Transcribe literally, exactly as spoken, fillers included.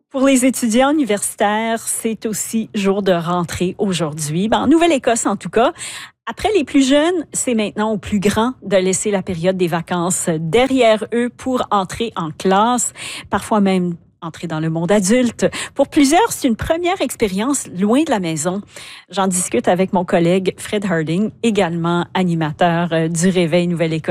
Pour les étudiants universitaires, c'est aussi jour de rentrée aujourd'hui. Ben, en Nouvelle-Écosse, en tout cas. Après les plus jeunes, c'est maintenant aux plus grands de laisser la période des vacances derrière eux pour entrer en classe, parfois même entrer dans le monde adulte. Pour plusieurs, c'est une première expérience loin de la maison. J'en discute avec mon collègue Fred Harding, également animateur du Réveil Nouvelle-Écosse.